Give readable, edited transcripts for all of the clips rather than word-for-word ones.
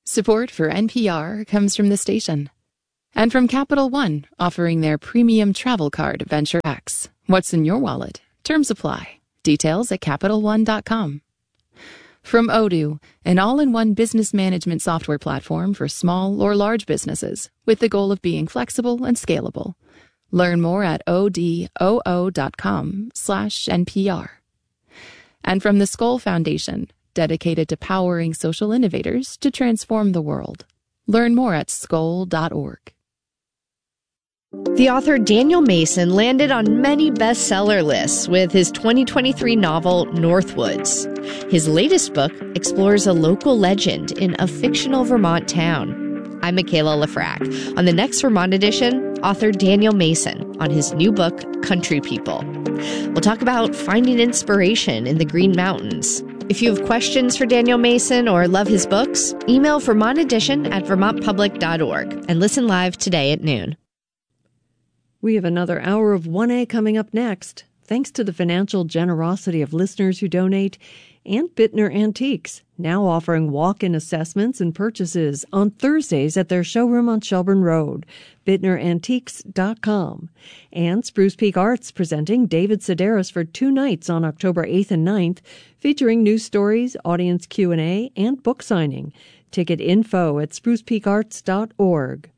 Support for NPR comes from the station. And from Capital One, offering their premium travel card Venture X. What's in your wallet? Terms apply. Details at CapitalOne.com. From Odoo, an all-in-one business management software platform for small or large businesses, with the goal of being flexible and scalable. Learn more at odoo.com/NPR. And from the Skoll Foundation, dedicated to powering social innovators to transform the world. Learn more at skoll.org. The author Daniel Mason landed on many bestseller lists with his 2023 novel, Northwoods. His latest book explores a local legend in a fictional Vermont town. I'm Michaela Lafrac. On the next Vermont edition, author Daniel Mason on his new book, Country People. We'll talk about finding inspiration in the Green Mountains. If you have questions for Daniel Mason or love his books, email vermontedition@vermontpublic.org and listen live today at noon. We have another hour of 1A coming up next, thanks to the financial generosity of listeners who donate, and Bittner Antiques, now offering walk-in assessments and purchases on Thursdays at their showroom on Shelburne Road, bittnerantiques.com. And Spruce Peak Arts presenting David Sedaris for 2 nights on October 8th and 9th, featuring news stories, audience Q&A, and book signing. Ticket info at sprucepeakarts.org.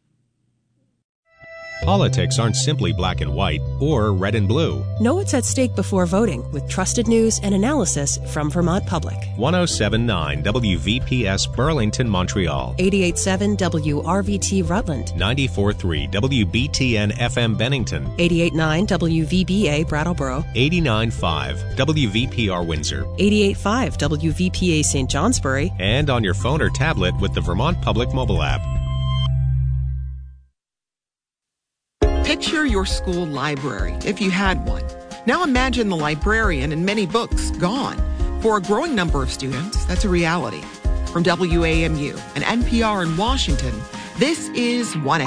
Politics aren't simply black and white or red and blue. Know what's at stake before voting with trusted news and analysis from Vermont Public. 107.9 WVPS Burlington, Montreal. 88.7 WRVT Rutland. 94.3 WBTN FM Bennington. 88.9 WVBA Brattleboro. 89.5 WVPR Windsor. 88.5 WVPA St. Johnsbury. And on your phone or tablet with the Vermont Public mobile app. Picture your school library, if you had one. Now imagine the librarian and many books gone. For a growing number of students, that's a reality. From WAMU and NPR in Washington, this is 1A.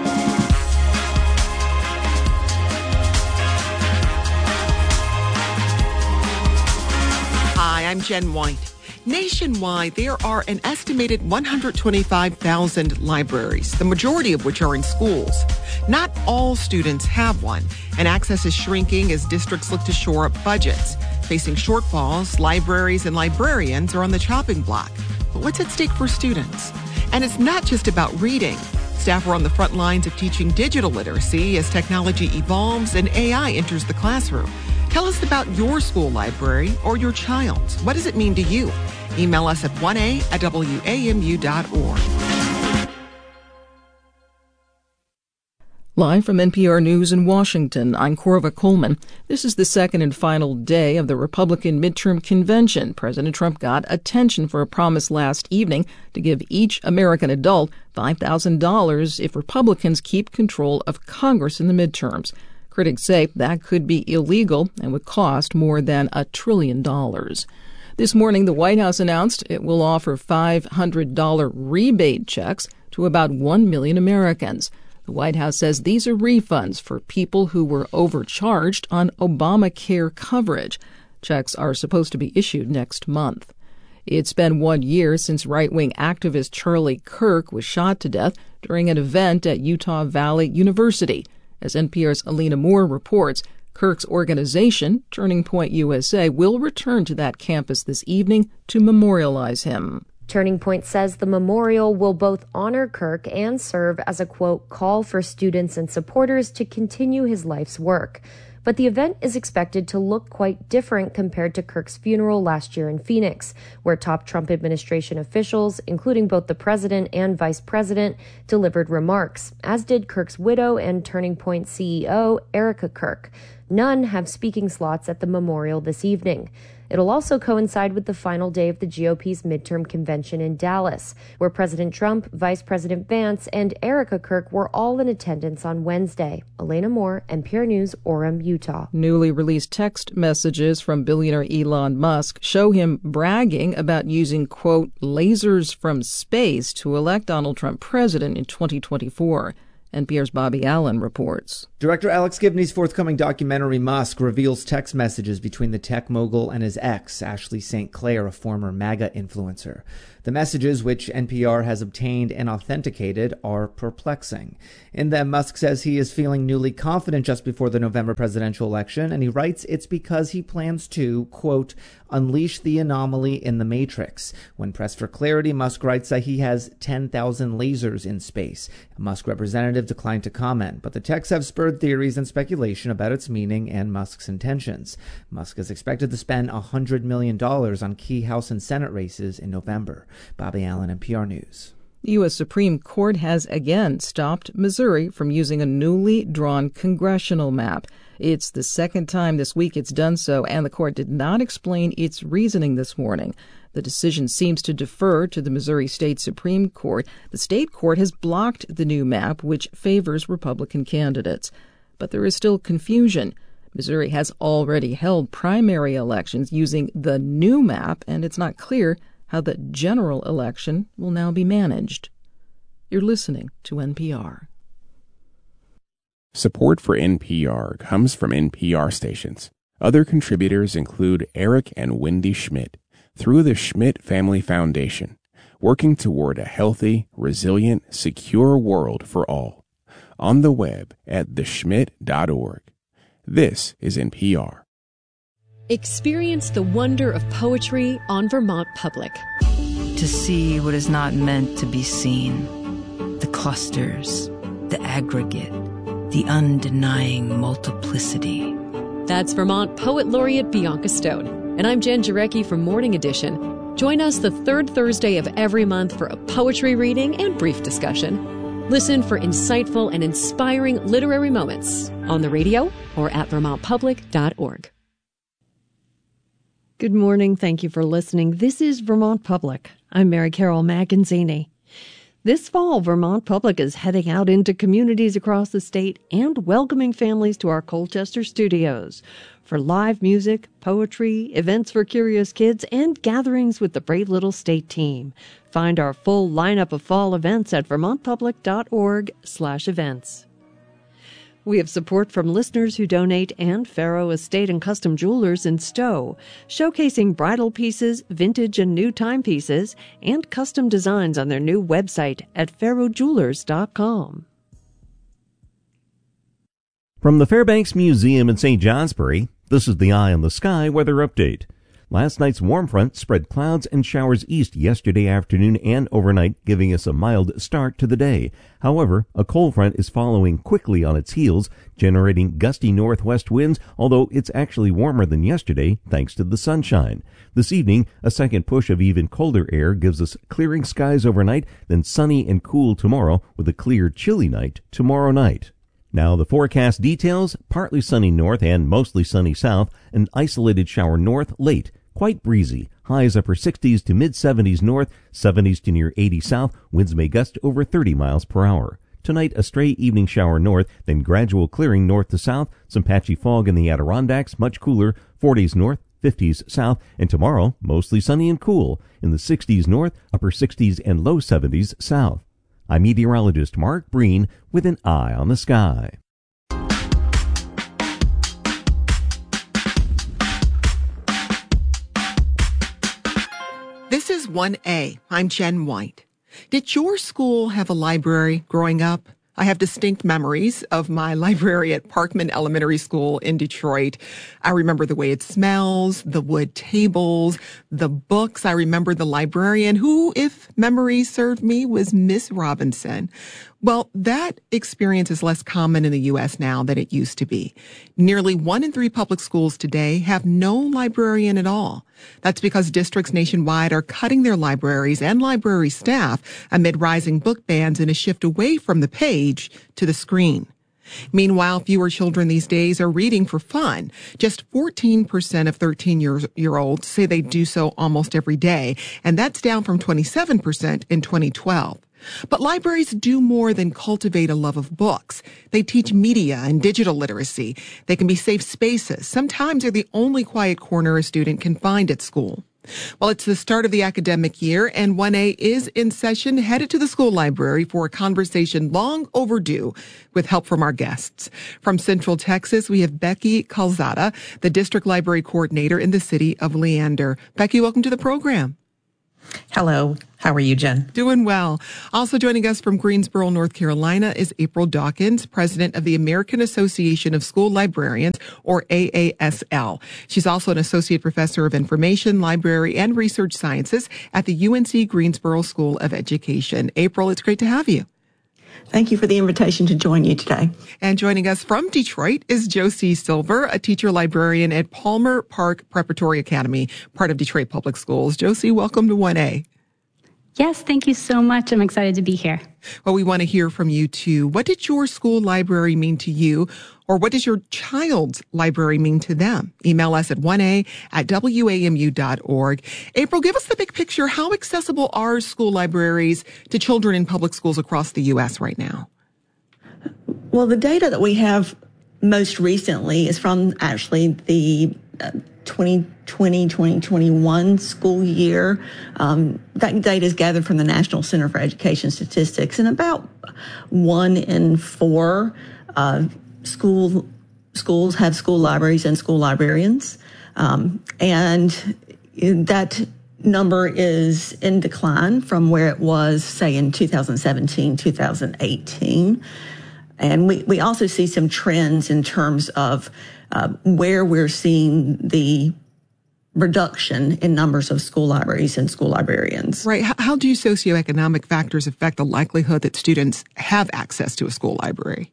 Hi, I'm Jen White. Nationwide, there are an estimated 125,000 libraries, the majority of which are in schools. Not all students have one, and access is shrinking as districts look to shore up budgets. Facing shortfalls, libraries and librarians are on the chopping block. But what's at stake for students? And it's not just about reading. Staff are on the front lines of teaching digital literacy as technology evolves and AI enters the classroom. Tell us about your school library or your child's. What does it mean to you? Email us at 1a@wamu.org. Live from NPR News in Washington, I'm Corva Coleman. This is the second and final day of the Republican midterm convention. President Trump got attention for a promise last evening to give each American adult $5,000 if Republicans keep control of Congress in the midterms. Critics say that could be illegal and would cost more than $1 trillion. This morning, the White House announced it will offer $500 rebate checks to about 1 million Americans. The White House says these are refunds for people who were overcharged on Obamacare coverage. Checks are supposed to be issued next month. It's been 1 year since right-wing activist Charlie Kirk was shot to death during an event at Utah Valley University. As NPR's Alina Moore reports, Kirk's organization, Turning Point USA, will return to that campus this evening to memorialize him. Turning Point says the memorial will both honor Kirk and serve as a, quote, call for students and supporters to continue his life's work. But the event is expected to look quite different compared to Kirk's funeral last year in Phoenix, where top Trump administration officials, including both the president and vice president, delivered remarks, as did Kirk's widow and Turning Point CEO, Erica Kirk. None have speaking slots at the memorial this evening. It'll also coincide with the final day of the GOP's midterm convention in Dallas, where President Trump, Vice President Vance, and Erica Kirk were all in attendance on Wednesday. Elena Moore, NPR News, Orem, Utah. Newly released text messages from billionaire Elon Musk show him bragging about using, quote, lasers from space to elect Donald Trump president in 2024. NPR's Bobby Allen reports. Director Alex Gibney's forthcoming documentary, Musk, reveals text messages between the tech mogul and his ex, Ashley St. Clair, a former MAGA influencer. The messages, which NPR has obtained and authenticated, are perplexing. In them, Musk says he is feeling newly confident just before the November presidential election, and he writes it's because he plans to, quote, unleash the anomaly in the matrix. When pressed for clarity, Musk writes that he has 10,000 lasers in space. A Musk representative declined to comment, but the texts have spurred theories and speculation about its meaning and Musk's intentions. Musk is expected to spend $100 million on key House and Senate races in November. Bobby Allen, NPR News. The U.S. Supreme Court has again stopped Missouri from using a newly drawn congressional map. It's the second time this week it's done so, and the court did not explain its reasoning this morning. The decision seems to defer to the Missouri State Supreme Court. The state court has blocked the new map, which favors Republican candidates. But there is still confusion. Missouri has already held primary elections using the new map, and it's not clear how the general election will now be managed. You're listening to NPR. Support for NPR comes from NPR stations. Other contributors include Eric and Wendy Schmidt through the Schmidt Family Foundation, working toward a healthy, resilient, secure world for all. On the web at theschmidt.org. This is NPR. Experience the wonder of poetry on Vermont Public. To see what is not meant to be seen. The clusters, the aggregate, the undenying multiplicity. That's Vermont Poet Laureate Bianca Stone. And I'm Jen Jarecki from Morning Edition. Join us the third Thursday of every month for a poetry reading and brief discussion. Listen for insightful and inspiring literary moments on the radio or at vermontpublic.org. Good morning. Thank you for listening. This is Vermont Public. I'm Mary Carol Maganzini. This fall, Vermont Public is heading out into communities across the state and welcoming families to our Colchester studios for live music, poetry, events for curious kids, and gatherings with the Brave Little State team. Find our full lineup of fall events at vermontpublic.org/events. We have support from listeners who donate and Faro Estate and Custom Jewelers in Stowe, showcasing bridal pieces, vintage and new timepieces, and custom designs on their new website at farojewelers.com. From the Fairbanks Museum in St. Johnsbury, this is the Eye on the Sky weather update. Last night's warm front spread clouds and showers east yesterday afternoon and overnight, giving us a mild start to the day. However, a cold front is following quickly on its heels, generating gusty northwest winds, although it's actually warmer than yesterday thanks to the sunshine. This evening, a second push of even colder air gives us clearing skies overnight, then sunny and cool tomorrow with a clear, chilly night tomorrow night. Now the forecast details: partly sunny north and mostly sunny south, an isolated shower north late, quite breezy, highs upper 60s to mid-70s north, 70s to near 80 south, winds may gust over 30 miles per hour. Tonight a stray evening shower north, then gradual clearing north to south, some patchy fog in the Adirondacks, much cooler, 40s north, 50s south, and tomorrow mostly sunny and cool, in the 60s north, upper 60s and low 70s south. I'm meteorologist Mark Breen with an Eye on the Sky. This is 1A. I'm Jen White. Did your school have a library growing up? I have distinct memories of my library at Parkman Elementary School in Detroit. I remember the way it smells, the wood tables, the books. I remember the librarian who, if memory served me, was Miss Robinson. Well, that experience is less common in the U.S. now than it used to be. Nearly 1 in 3 public schools today have no librarian at all. That's because districts nationwide are cutting their libraries and library staff amid rising book bans and a shift away from the page to the screen. Meanwhile, fewer children these days are reading for fun. Just 14% of 13-year-olds say they do so almost every day, and that's down from 27% in 2012. But libraries do more than cultivate a love of books. They teach media and digital literacy. They can be safe spaces. Sometimes they're the only quiet corner a student can find at school. Well, it's the start of the academic year, and 1A is in session, headed to the school library for a conversation long overdue with help from our guests. From Central Texas, we have Becky Calzada, the district library coordinator in the city of Leander. Becky, welcome to the program. Hello. How are you, Jen? Doing well. Also joining us from Greensboro, North Carolina is April Dawkins, president of the American Association of School Librarians, or AASL. She's also an associate professor of information, library, and research sciences at the UNC Greensboro School of Education. April, it's great to have you. Thank you for the invitation to join you today. And joining us from Detroit is Josie Silver, a teacher librarian at Palmer Park Preparatory Academy, part of Detroit Public Schools. Josie, welcome to 1A. Yes, thank you so much. I'm excited to be here. Well, we want to hear from you too. What did your school library mean to you? Or what does your child's library mean to them? Email us at 1a@wamu.org. April, give us the big picture. How accessible are school libraries to children in public schools across the U.S. right now? Well, the data that we have most recently is from actually the 2020-2021 school year. That data is gathered from the National Center for Education Statistics, and about 1 in 4 schools have school libraries and school librarians. And that number is in decline from where it was, say, in 2017, 2018. And we also see some trends in terms of where we're seeing the reduction in numbers of school libraries and school librarians. Right. How do socioeconomic factors affect the likelihood that students have access to a school library?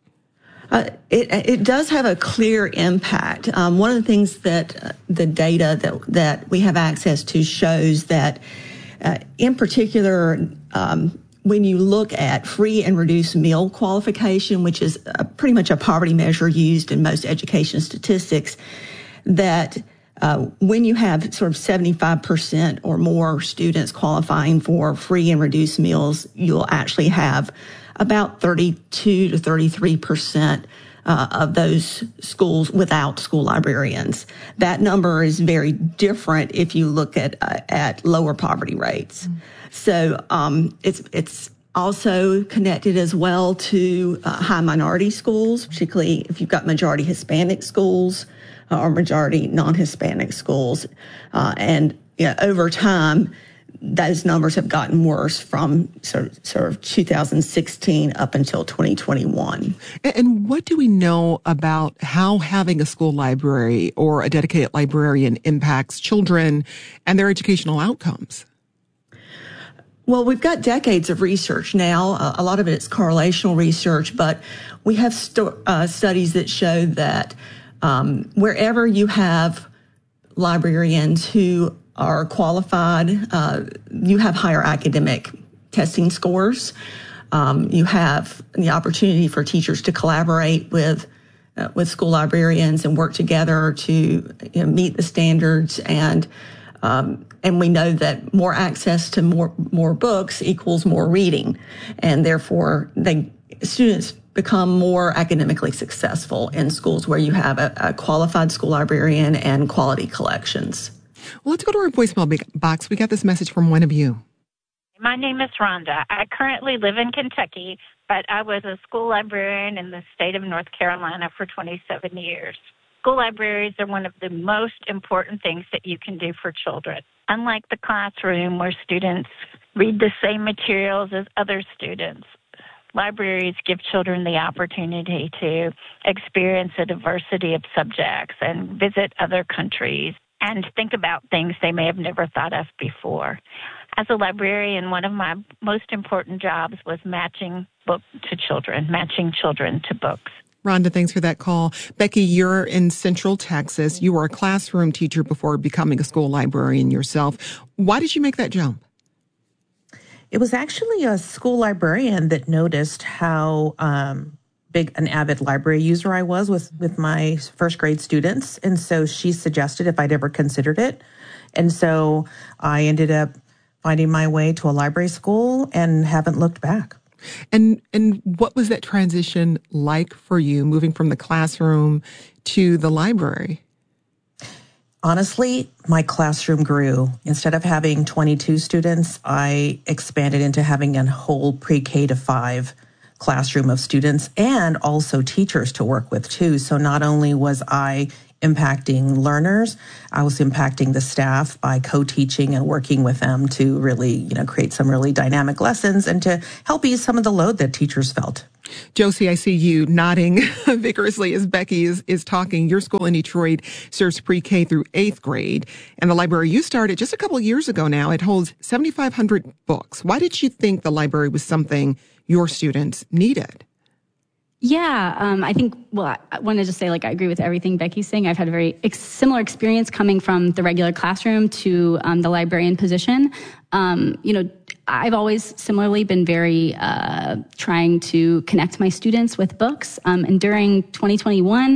It does have a clear impact. One of the things that the data that we have access to shows that, in particular, when you look at free and reduced meal qualification, which is pretty much a poverty measure used in most education statistics, that when you have sort of 75% or more students qualifying for free and reduced meals, you'll actually have about 32 to 33% of those schools without school librarians. That number is very different if you look at lower poverty rates. So it's also connected as well to high minority schools, particularly if you've got majority Hispanic schools or majority non-Hispanic schools. And over time, those numbers have gotten worse from sort of 2016 up until 2021. And what do we know about how having a school library or a dedicated librarian impacts children and their educational outcomes? Well, we've got decades of research now. A lot of it's correlational research, but we have studies that show that wherever you have librarians who are qualified, you have higher academic testing scores. You have the opportunity for teachers to collaborate with school librarians and work together to meet the standards. And we know that more access to more books equals more reading, and therefore students become more academically successful in schools where you have a qualified school librarian and quality collections. Well, let's go to our voicemail box. We got this message from one of you. My name is Rhonda. I currently live in Kentucky, but I was a school librarian in the state of North Carolina for 27 years. School libraries are one of the most important things that you can do for children. Unlike the classroom where students read the same materials as other students, libraries give children the opportunity to experience a diversity of subjects and visit other countries and think about things they may have never thought of before. As a librarian, one of my most important jobs was matching children to books. Rhonda, thanks for that call. Becky, you're in Central Texas. You were a classroom teacher before becoming a school librarian yourself. Why did you make that jump? It was actually a school librarian that noticed how big an avid library user I was with my first grade students. And so she suggested if I'd ever considered it. And so I ended up finding my way to a library school and haven't looked back. And what was that transition like for you, moving from the classroom to the library? Honestly, my classroom grew. Instead of having 22 students, I expanded into having a whole pre-K to 5 classroom of students and also teachers to work with too. So not only was I impacting learners, I was impacting the staff by co-teaching and working with them to really, create some really dynamic lessons and to help ease some of the load that teachers felt. Josie, I see you nodding vigorously as Becky is talking. Your school in Detroit serves pre-K through 8th grade, and the library you started just a couple of years ago now, it holds 7,500 books. Why did you think the library was something your students needed? Yeah, I wanted to say, I agree with everything Becky's saying. I've had a very similar experience coming from the regular classroom to the librarian position. I've always similarly been very trying to connect my students with books. And during 2021,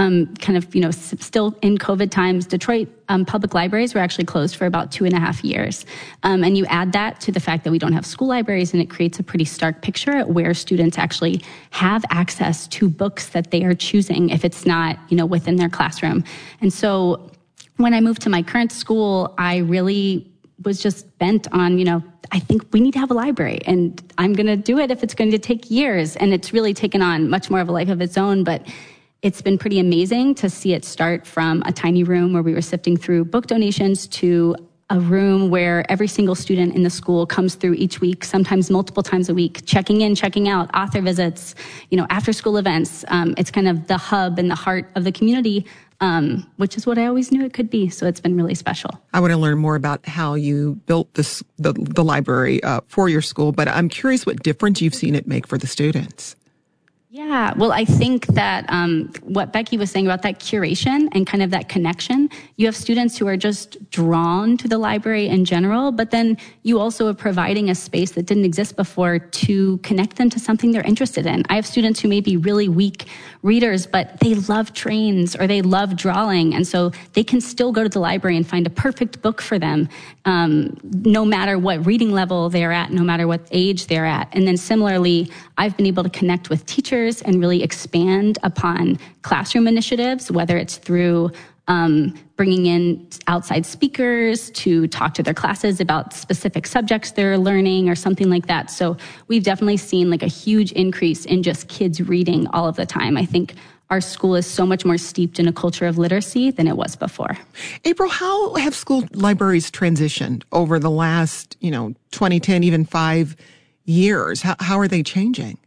still in COVID times, Detroit public libraries were actually closed for about 2.5 years. And you add that to the fact that we don't have school libraries, and it creates a pretty stark picture at where students actually have access to books that they are choosing if it's not, within their classroom. And so when I moved to my current school, I really was just bent on, I think we need to have a library, and I'm going to do it if it's going to take years. And it's really taken on much more of a life of its own, but it's been pretty amazing to see it start from a tiny room where we were sifting through book donations to a room where every single student in the school comes through each week, sometimes multiple times a week, checking in, checking out, author visits, after school events. It's kind of the hub and the heart of the community, which is what I always knew it could be. So it's been really special. I want to learn more about how you built the library for your school, but I'm curious what difference you've seen it make for the students. Yeah, well, I think that what Becky was saying about that curation and kind of that connection, you have students who are just drawn to the library in general, but then you also are providing a space that didn't exist before to connect them to something they're interested in. I have students who may be really weak readers, but they love trains or they love drawing, and so they can still go to the library and find a perfect book for them, no matter what reading level they're at, no matter what age they're at. And then similarly, I've been able to connect with teachers and really expand upon classroom initiatives, whether it's through bringing in outside speakers to talk to their classes about specific subjects they're learning or something like that. So we've definitely seen a huge increase in just kids reading all of the time. I think our school is so much more steeped in a culture of literacy than it was before. April, how have school libraries transitioned over the last, 2010, even 5 years? How are they changing?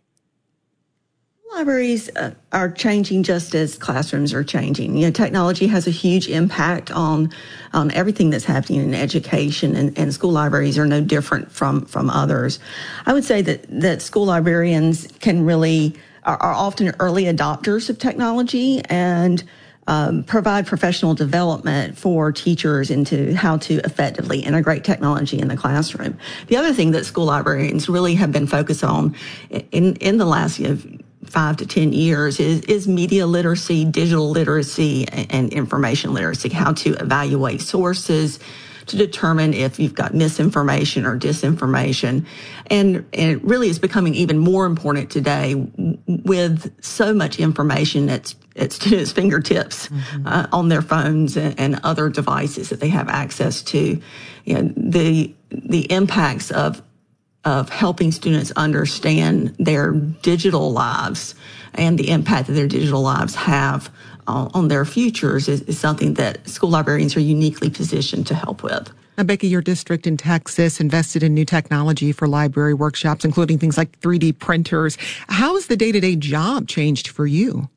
Libraries are changing just as classrooms are changing. Technology has a huge impact on everything that's happening in education, and school libraries are no different from others. I would say that school librarians are often early adopters of technology and provide professional development for teachers into how to effectively integrate technology in the classroom. The other thing that school librarians really have been focused on in the last 5 to 10 years is media literacy, digital literacy, and information literacy, how to evaluate sources to determine if you've got misinformation or disinformation. And it really is becoming even more important today with so much information at students' fingertips, on their phones and other devices that they have access to. The impacts of helping students understand their digital lives and the impact that their digital lives have on their futures is something that school librarians are uniquely positioned to help with. Now, Becky, your district in Texas invested in new technology for library workshops, including things like 3D printers. How has the day-to-day job changed for you?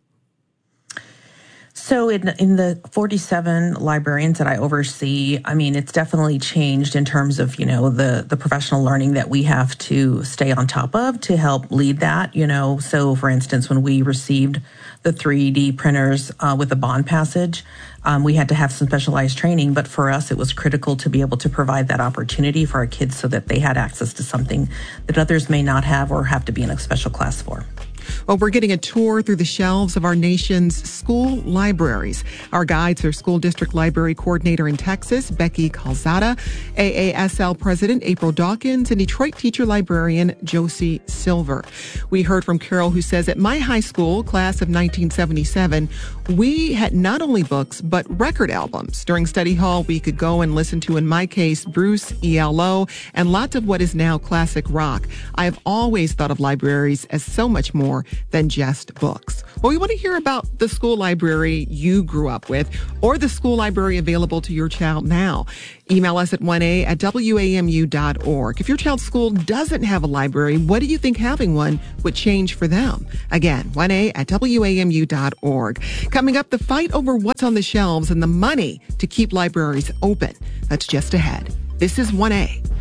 So in the 47 librarians that I oversee, it's definitely changed in terms of, the professional learning that we have to stay on top of to help lead that, So, for instance, when we received the 3D printers with the bond passage, we had to have some specialized training. But for us, it was critical to be able to provide that opportunity for our kids so that they had access to something that others may not have or have to be in a special class for. Well, we're getting a tour through the shelves of our nation's school libraries. Our guides are School District Library Coordinator in Texas, Becky Calzada, AASL President April Dawkins, and Detroit Teacher Librarian Josie Silver. We heard from Carol, who says, at my high school, class of 1977, we had not only books, but record albums. During study hall, we could go and listen to, in my case, Bruce, ELO, and lots of what is now classic rock. I have always thought of libraries as so much more than just books. Well, we want to hear about the school library you grew up with or the school library available to your child now. Email us at 1a@wamu.org. If your child's school doesn't have a library, what do you think having one would change for them? Again, 1a@wamu.org. Coming up, the fight over what's on the shelves and the money to keep libraries open. That's just ahead. This is 1A.